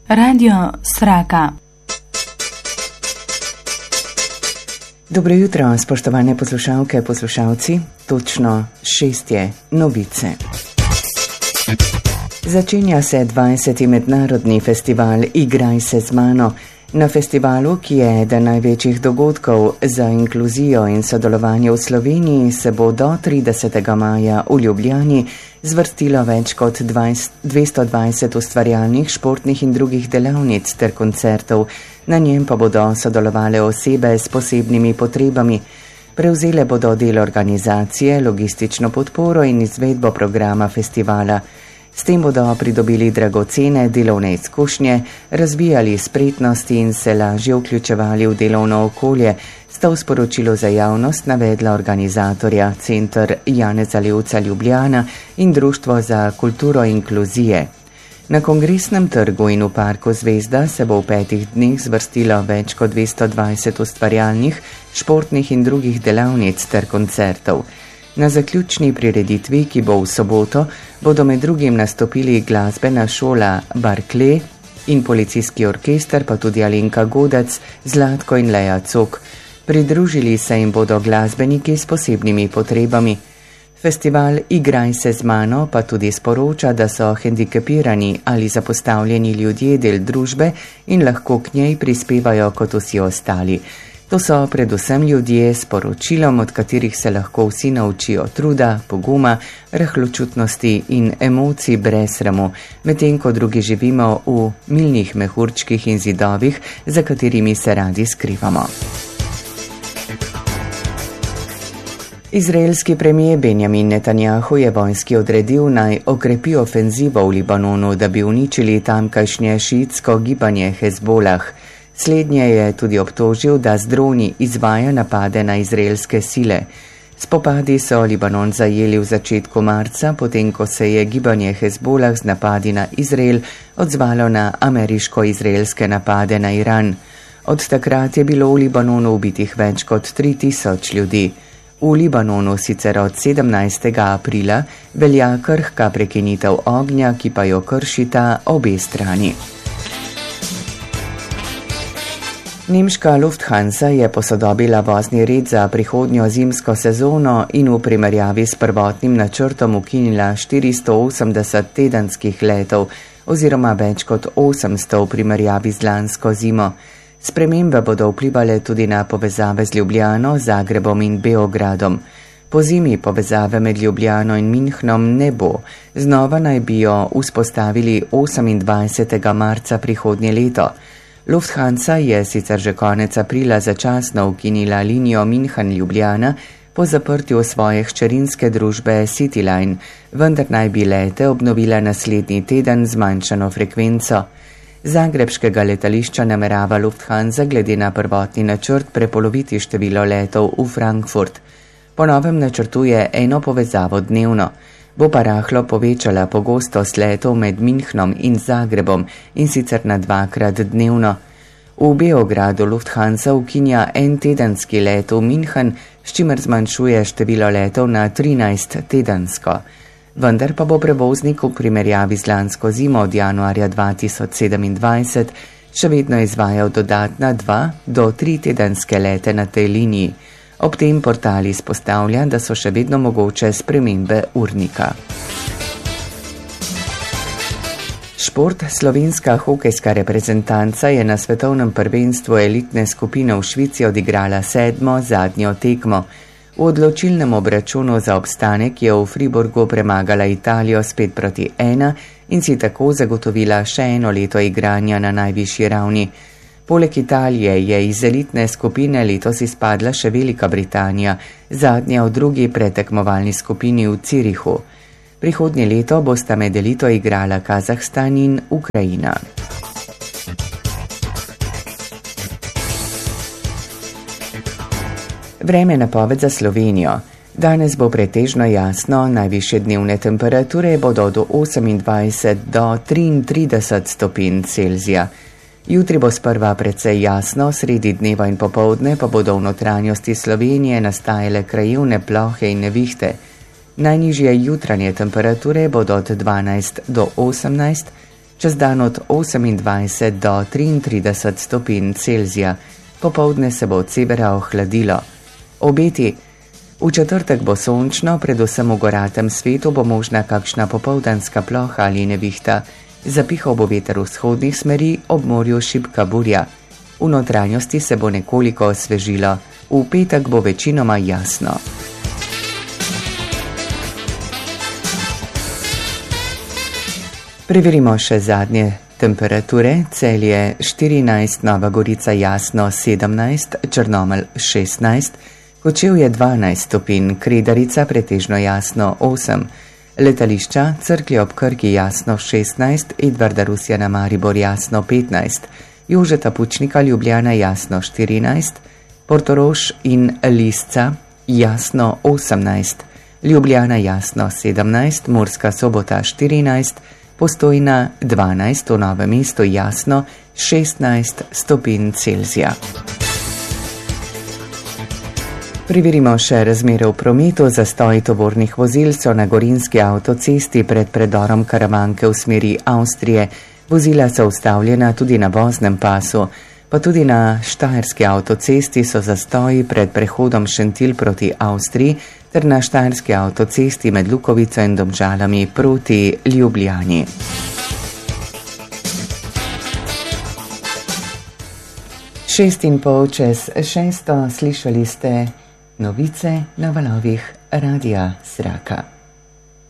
Radio Sraka. Dobro jutro, spoštovane poslušalke, poslušalci. Točno 6 je novice. Začenja se 20. mednarodni festival Igraj se z mano. Na festivalu, ki je eden največjih dogodkov za inkluzijo in sodelovanje v Sloveniji, se bo do 30. maja v Ljubljani zvrstilo več kot 220 ustvarjalnih, športnih in drugih delavnic ter koncertov. Na njem pa bodo sodelovale osebe s posebnimi potrebami. Prevzele bodo del organizacije, logistično podporo in izvedbo programa festivala. S tem bodo pridobili dragocene delovne izkušnje, razvijali spretnosti in se lažje vključevali v delovno okolje, sta v sporočilu za javnost navedla organizatorja Center Janeza Levca Ljubljana in Društvo za kulturo inkluzije. Na Kongresnem trgu in v parku Zvezda se bo v 5 dneh zvrstilo več kot 220 ustvarjalnih, športnih in drugih delavnic ter koncertov. Na zaključni prireditvi, ki bo v soboto, bodo med drugim nastopili glasbena šola Barclay in policijski orkester, pa tudi Alenka Godec, Zlatko in Leja Cok. Pridružili se jim bodo glasbeniki s posebnimi potrebami. Festival Igraj se z mano pa tudi sporoča, da so hendikepirani ali zapostavljeni ljudje del družbe in lahko k njej prispevajo kot vsi ostali. To so predvsem ljudje s poročilom, od katerih se lahko vsi naučijo truda, poguma, rahločutnosti in emocij brez sramu, medtem ko drugi živimo v milnih mehurčkih in zidovih, za katerimi se radi skrivamo. Izraelski premijer Benjamin Netanjahu je vojski odredil, naj okrepi ofenzivo v Libanonu, da bi uničili tamkajšnje šiitsko gibanje Hezbolah. Slednje je tudi obtožil, da z droni izvaja napade na izraelske sile. Spopadi so Libanon zajeli v začetku marca, potem ko se je gibanje Hezbolah z napadi na Izrael odzvalo na ameriško-izraelske napade na Iran. Od takrat je bilo v Libanonu ubitih več kot 3000 ljudi. V Libanonu sicer od 17. aprila velja krhka prekinitev ognja, ki pa jo kršita obe strani. Nemška Lufthansa je posodobila vozni red za prihodnjo zimsko sezono in v primerjavi s prvotnim načrtom ukinila 480 tedenskih letov oziroma več kot 800 v primerjavi z lansko zimo. Spremembe bodo vplivale tudi na povezave z Ljubljano, Zagrebom in Beogradom. Po zimi povezave med Ljubljano in Münchnom ne bo. Znova naj bi jo vzpostavili 28. marca prihodnje leto. Lufthansa je sicer že konec aprila začasno ukinila linijo München-Ljubljana po zaprtju svoje hčerinske družbe Cityline, vendar naj bi lete obnovila naslednji teden z manjšano frekvenco. Zagrebškega letališča namerava Lufthansa glede na prvotni načrt prepoloviti število letov v Frankfurt. Po novem načrtuje eno povezavo dnevno. Bo pa rahlo povečala pogostost letov med Münchnom in Zagrebom in sicer na 2-krat dnevno. V Beogradu Lufthansa ukinja en tedenski let v München, s čimer zmanjšuje število letov na 13 tedensko. Vendar pa bo prevoznik v primerjavi z lansko zimo od januarja 2027 še vedno izvajal dodatna 2 do 3 tedenske lete na tej liniji. Ob tem portal izpostavlja, da so še vedno mogoče spremembe urnika. Šport. Slovenska hokejska reprezentanca je na svetovnem prvenstvu elitne skupine v Švici odigrala 7. zadnjo tekmo. V odločilnem obračunu za obstanek je v Friburgu premagala Italijo s 5-1 in si tako zagotovila še eno leto igranja na najvišji ravni. Poleg Italije je iz elitne skupine letos izpadla še Velika Britanija, zadnja v drugi pretekmovalni skupini v Zürichu. Prihodnje leto bosta med elito igrala Kazahstan in Ukrajina. Vreme napoved za Slovenijo. Danes bo pretežno jasno, najvišje dnevne temperature bodo od 28 do 33 stopinj Celzija. Jutri bo sprva precej jasno, sredi dneva in popoldne pa bodo v notranjosti Slovenije nastajale krajevne plohe in nevihte. Najnižje jutranje temperature bodo od 12 do 18, čez dan od 28 do 33 stopinj Celzija, popoldne se bo od severa ohladilo. Obeti: v četrtek bo sončno, predvsem v goratem svetu bo možna kakšna popoldanska ploha ali nevihta, zapihal bo veter vzhodnih smeri, ob morju šibka burja. V notranjosti se bo nekoliko osvežilo, v petek bo večinoma jasno. Preverimo še zadnje temperature. Celje 14, Nova Gorica jasno 17, Črnomelj 16, Kočevje 12 stopinj, Kredarica pretežno jasno 8, letališča Cerklje ob Krki jasno 16, Edvarda Rusjana Maribor jasno 15, Jožeta Pučnika Ljubljana jasno 14, Portorož in Lisca jasno 18, Ljubljana jasno 17, Murska Sobota 14, Postojna 12, v Novem mestu jasno 16 stopinj Celzija. Preverimo še razmere v prometu. Zastoj tovornih vozil so na Gorenjski avtocesti pred predorom Karavanke v smeri Avstrije. Vozila so ustavljena tudi na voznem pasu, pa tudi na Štajerski avtocesti so zastoji pred prehodom Šentilj proti Avstriji ter na Štajerski avtocesti med Lukovico in Domžalami proti Ljubljani. Šest in pol čez 6. Slišali ste novice na valovih Radia Sraka.